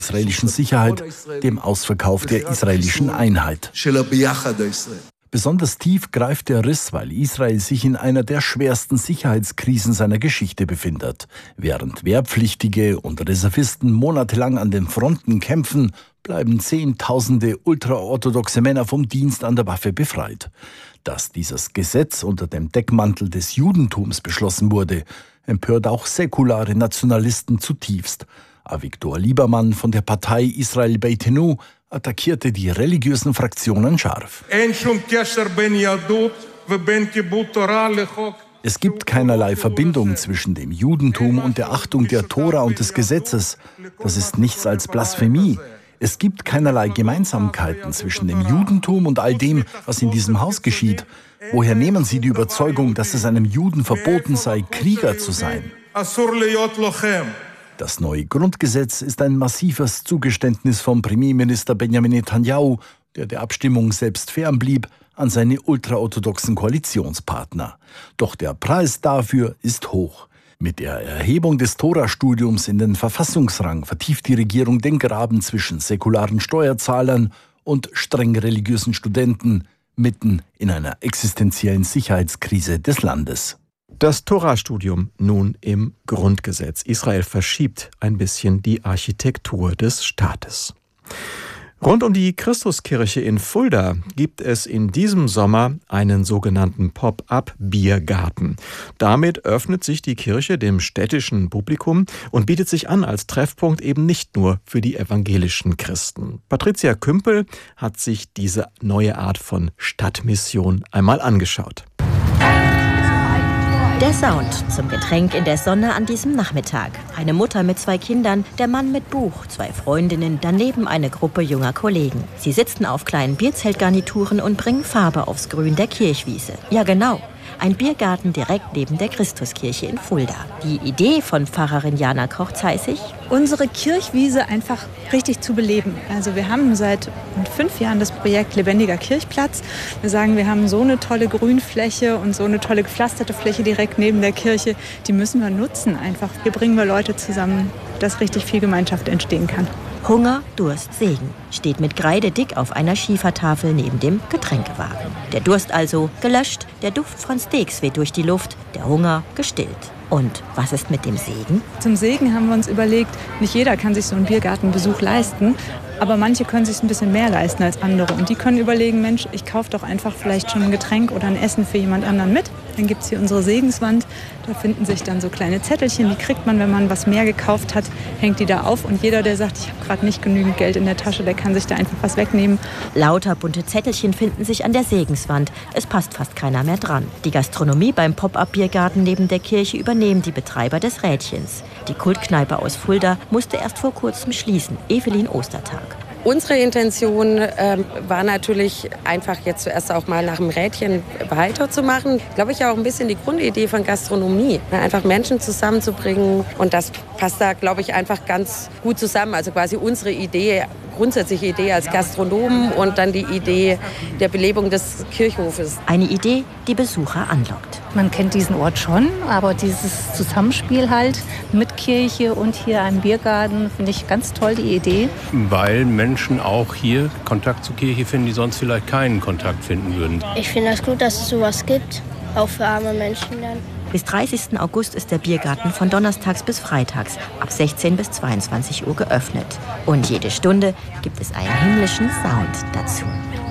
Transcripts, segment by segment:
israelischen Sicherheit, dem Ausverkauf der israelischen Einheit. Besonders tief greift der Riss, weil Israel sich in einer der schwersten Sicherheitskrisen seiner Geschichte befindet. Während Wehrpflichtige und Reservisten monatelang an den Fronten kämpfen, bleiben Zehntausende ultraorthodoxe Männer vom Dienst an der Waffe befreit. Dass dieses Gesetz unter dem Deckmantel des Judentums beschlossen wurde, empört auch säkulare Nationalisten zutiefst. Avigdor Liebermann von der Partei Israel Beitenu attackierte die religiösen Fraktionen scharf. Es gibt keinerlei Verbindung zwischen dem Judentum und der Achtung der Tora und des Gesetzes. Das ist nichts als Blasphemie. Es gibt keinerlei Gemeinsamkeiten zwischen dem Judentum und all dem, was in diesem Haus geschieht. Woher nehmen Sie die Überzeugung, dass es einem Juden verboten sei, Krieger zu sein? Das neue Grundgesetz ist ein massives Zugeständnis vom Premierminister Benjamin Netanyahu, der Abstimmung selbst fernblieb, an seine ultraorthodoxen Koalitionspartner. Doch der Preis dafür ist hoch. Mit der Erhebung des Tora-Studiums in den Verfassungsrang vertieft die Regierung den Graben zwischen säkularen Steuerzahlern und streng religiösen Studenten, mitten in einer existenziellen Sicherheitskrise des Landes. Das Tora-Studium nun im Grundgesetz. Israel verschiebt ein bisschen die Architektur des Staates. Rund um die Christuskirche in Fulda gibt es in diesem Sommer einen sogenannten Pop-up-Biergarten. Damit öffnet sich die Kirche dem städtischen Publikum und bietet sich an als Treffpunkt eben nicht nur für die evangelischen Christen. Patricia Kümpel hat sich diese neue Art von Stadtmission einmal angeschaut. Der Sound zum Getränk in der Sonne an diesem Nachmittag. Eine Mutter mit 2 Kindern, der Mann mit Buch, 2 Freundinnen, daneben eine Gruppe junger Kollegen. Sie sitzen auf kleinen Bierzeltgarnituren und bringen Farbe aufs Grün der Kirchwiese. Ja genau, ein Biergarten direkt neben der Christuskirche in Fulda. Die Idee von Pfarrerin Jana Koch-Zeissig: unsere Kirchwiese einfach richtig zu beleben. Also wir haben seit 5 Jahren das Projekt Lebendiger Kirchplatz. Wir sagen, wir haben so eine tolle Grünfläche und so eine tolle gepflasterte Fläche direkt neben der Kirche. Die müssen wir nutzen einfach. Hier bringen wir Leute zusammen, dass richtig viel Gemeinschaft entstehen kann. Hunger, Durst, Segen steht mit Kreide dick auf einer Schiefertafel neben dem Getränkewagen. Der Durst also gelöscht, der Duft von Steaks weht durch die Luft, der Hunger gestillt. Und was ist mit dem Segen? Zum Segen haben wir uns überlegt, nicht jeder kann sich so einen Biergartenbesuch leisten, aber manche können sich ein bisschen mehr leisten als andere. Und die können überlegen, Mensch, ich kaufe doch einfach vielleicht schon ein Getränk oder ein Essen für jemand anderen mit. Dann gibt es hier unsere Segenswand. Da finden sich dann so kleine Zettelchen, die kriegt man, wenn man was mehr gekauft hat, hängt die da auf. Und jeder, der sagt, ich habe gerade nicht genügend Geld in der Tasche, der kann sich da einfach was wegnehmen. Lauter bunte Zettelchen finden sich an der Segenswand. Es passt fast keiner mehr dran. Die Gastronomie beim Pop-up-Biergarten neben der Kirche übernehmen die Betreiber des Rädchens. Die Kultkneipe aus Fulda musste erst vor kurzem schließen. Evelyn Ostertag. Unsere Intention war natürlich einfach jetzt zuerst auch mal nach dem Rädchen weiterzumachen. Glaube ich auch ein bisschen die Grundidee von Gastronomie, einfach Menschen zusammenzubringen. Und das passt da, glaube ich, einfach ganz gut zusammen. Also quasi unsere Idee, grundsätzliche Idee als Gastronomen und dann die Idee der Belebung des Kirchhofes. Eine Idee, die Besucher anlockt. Man kennt diesen Ort schon, aber dieses Zusammenspiel halt mit Kirche und hier einem Biergarten finde ich ganz toll, die Idee. Weil Menschen auch hier Kontakt zur Kirche finden, die sonst vielleicht keinen Kontakt finden würden. Ich finde das gut, dass es sowas gibt, auch für arme Menschen dann. Bis 30. August ist der Biergarten von donnerstags bis freitags ab 16 bis 22 Uhr geöffnet. Und jede Stunde gibt es einen himmlischen Sound dazu.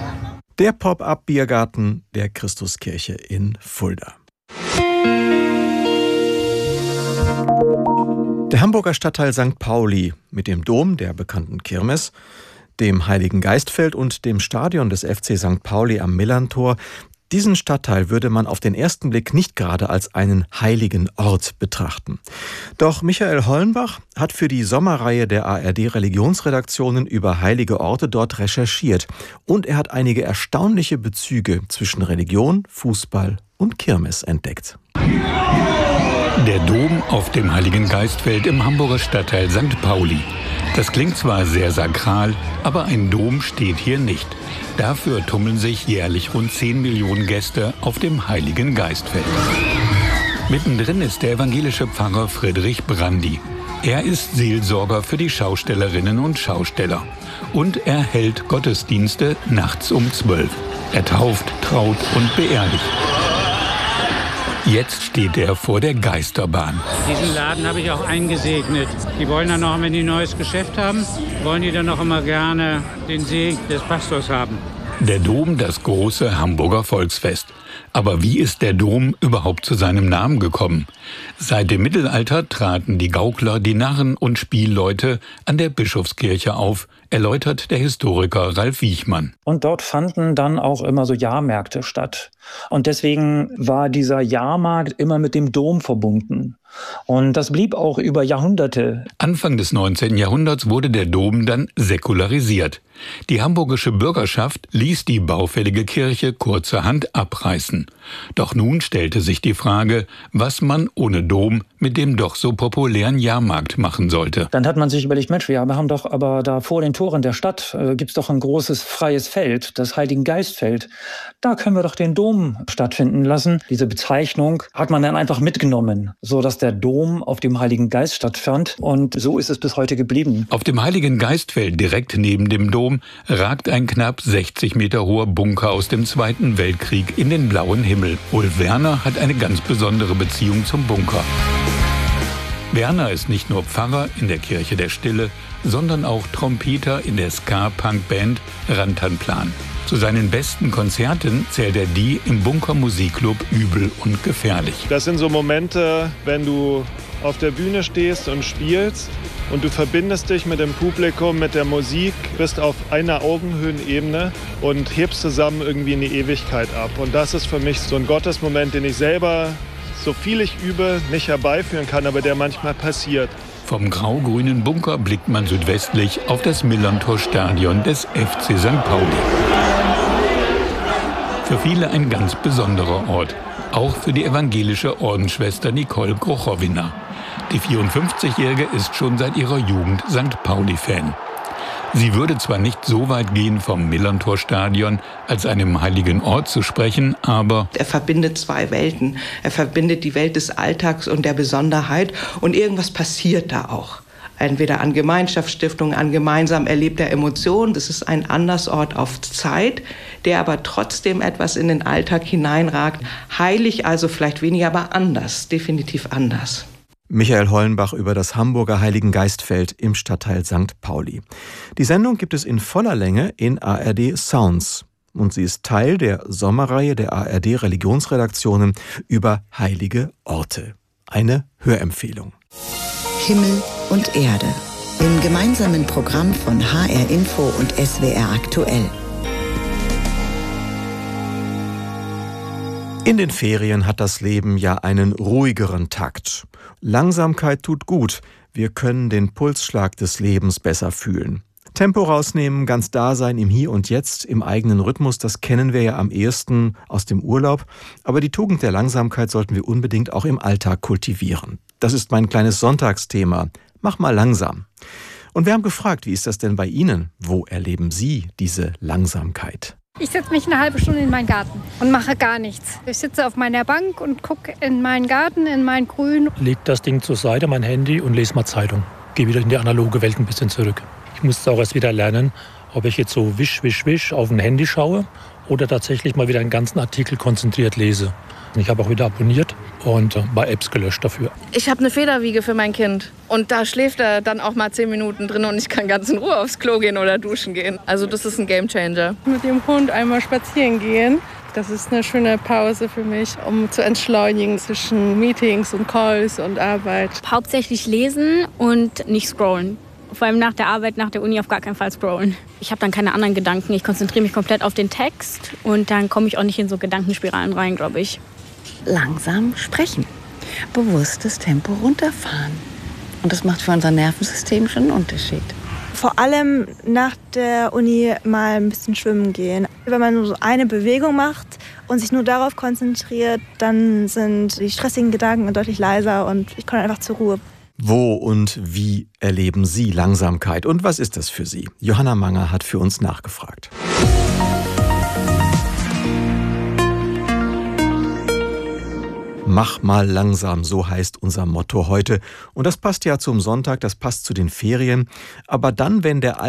Der Pop-up-Biergarten der Christuskirche in Fulda. Der Hamburger Stadtteil St. Pauli mit dem Dom der bekannten Kirmes, dem Heiligen Geistfeld und dem Stadion des FC St. Pauli am Millerntor. Diesen Stadtteil würde man auf den ersten Blick nicht gerade als einen heiligen Ort betrachten. Doch Michael Hollenbach hat für die Sommerreihe der ARD-Religionsredaktionen über heilige Orte dort recherchiert. Und er hat einige erstaunliche Bezüge zwischen Religion, Fußball und Kirmes entdeckt. Der Dom auf dem Heiligen Geistfeld im Hamburger Stadtteil St. Pauli. Das klingt zwar sehr sakral, aber ein Dom steht hier nicht. Dafür tummeln sich jährlich rund 10 Millionen Gäste auf dem Heiligen Geistfeld. Mittendrin ist der evangelische Pfarrer Friedrich Brandi. Er ist Seelsorger für die Schaustellerinnen und Schausteller. Und er hält Gottesdienste nachts um 12. Er tauft, traut und beerdigt. Jetzt steht er vor der Geisterbahn. Diesen Laden habe ich auch eingesegnet. Die wollen dann noch, wenn die ein neues Geschäft haben, wollen die dann noch immer gerne den Segen des Pastors haben. Der Dom, das große Hamburger Volksfest. Aber wie ist der Dom überhaupt zu seinem Namen gekommen? Seit dem Mittelalter traten die Gaukler, die Narren und Spielleute an der Bischofskirche auf, erläutert der Historiker Ralf Wiechmann. Und dort fanden dann auch immer so Jahrmärkte statt. Und deswegen war dieser Jahrmarkt immer mit dem Dom verbunden. Und das blieb auch über Jahrhunderte. Anfang des 19. Jahrhunderts wurde der Dom dann säkularisiert. Die hamburgische Bürgerschaft ließ die baufällige Kirche kurzerhand abreißen. Doch nun stellte sich die Frage, was man ohne Dom mit dem doch so populären Jahrmarkt machen sollte. Dann hat man sich überlegt, Mensch, wir haben doch aber da vor den Toren der Stadt gibt's doch ein großes freies Feld, das Heiligengeistfeld. Da können wir doch den Dom stattfinden lassen. Diese Bezeichnung hat man dann einfach mitgenommen, so dass der Dom auf dem Heiligen Geist stattfand. Und so ist es bis heute geblieben. Auf dem Heiligen Geistfeld direkt neben dem Dom ragt ein knapp 60 Meter hoher Bunker aus dem Zweiten Weltkrieg in den blauen Himmel. Ulf Werner hat eine ganz besondere Beziehung zum Bunker. Werner ist nicht nur Pfarrer in der Kirche der Stille, sondern auch Trompeter in der Ska-Punk-Band Rantanplan. Zu seinen besten Konzerten zählt er die im Bunker Musikclub Übel und Gefährlich. Das sind so Momente, wenn du auf der Bühne stehst und spielst und du verbindest dich mit dem Publikum, mit der Musik, bist auf einer Augenhöhenebene und hebst zusammen irgendwie in die Ewigkeit ab. Und das ist für mich so ein Gottesmoment, den ich selber, so viel ich übe, nicht herbeiführen kann, aber der manchmal passiert. Vom grau-grünen Bunker blickt man südwestlich auf das Millerntor-Stadion des FC St. Pauli. Für viele ein ganz besonderer Ort, auch für die evangelische Ordensschwester Nicole Grochowina. Die 54-Jährige ist schon seit ihrer Jugend St. Pauli-Fan. Sie würde zwar nicht so weit gehen, vom Millerntor-Stadion als einem heiligen Ort zu sprechen, aber er verbindet zwei Welten. Er verbindet die Welt des Alltags und der Besonderheit und irgendwas passiert da auch. Entweder an Gemeinschaftsstiftung, an gemeinsam erlebter Emotion. Das ist ein Andersort auf Zeit, der aber trotzdem etwas in den Alltag hineinragt. Heilig also vielleicht weniger, aber anders, definitiv anders. Michael Hollenbach über das Hamburger Heiligengeistfeld im Stadtteil St. Pauli. Die Sendung gibt es in voller Länge in ARD Sounds. Und sie ist Teil der Sommerreihe der ARD Religionsredaktionen über heilige Orte. Eine Hörempfehlung. Himmel und Erde. Im gemeinsamen Programm von HR Info und SWR Aktuell. In den Ferien hat das Leben ja einen ruhigeren Takt. Langsamkeit tut gut. Wir können den Pulsschlag des Lebens besser fühlen. Tempo rausnehmen, ganz da sein im Hier und Jetzt, im eigenen Rhythmus, das kennen wir ja am ehesten aus dem Urlaub. Aber die Tugend der Langsamkeit sollten wir unbedingt auch im Alltag kultivieren. Das ist mein kleines Sonntagsthema. Mach mal langsam. Und wir haben gefragt, wie ist das denn bei Ihnen? Wo erleben Sie diese Langsamkeit? Ich setze mich eine halbe Stunde in meinen Garten und mache gar nichts. Ich sitze auf meiner Bank und gucke in meinen Garten, in mein Grün. Leg das Ding zur Seite, mein Handy, und lese mal Zeitung. Gehe wieder in die analoge Welt ein bisschen zurück. Ich musste auch erst wieder lernen, ob ich jetzt so wisch auf ein Handy schaue oder tatsächlich mal wieder einen ganzen Artikel konzentriert lese. Ich habe auch wieder abonniert und bei Apps gelöscht dafür. Ich habe eine Federwiege für mein Kind und da schläft er dann auch mal 10 Minuten drin und ich kann ganz in Ruhe aufs Klo gehen oder duschen gehen. Also das ist ein Gamechanger. Mit dem Hund einmal spazieren gehen, das ist eine schöne Pause für mich, um zu entschleunigen zwischen Meetings und Calls und Arbeit. Hauptsächlich lesen und nicht scrollen. Vor allem nach der Arbeit, nach der Uni auf gar keinen Fall scrollen. Ich habe dann keine anderen Gedanken. Ich konzentriere mich komplett auf den Text und dann komme ich auch nicht in so Gedankenspiralen rein, glaube ich. Langsam sprechen, bewusstes Tempo runterfahren. Und das macht für unser Nervensystem schon einen Unterschied. Vor allem nach der Uni mal ein bisschen schwimmen gehen. Wenn man nur so eine Bewegung macht und sich nur darauf konzentriert, dann sind die stressigen Gedanken deutlich leiser und ich komme einfach zur Ruhe. Wo und wie erleben Sie Langsamkeit und was ist das für Sie? Johanna Manger hat für uns nachgefragt. Mach mal langsam, so heißt unser Motto heute. Und das passt ja zum Sonntag, das passt zu den Ferien. Aber dann, wenn der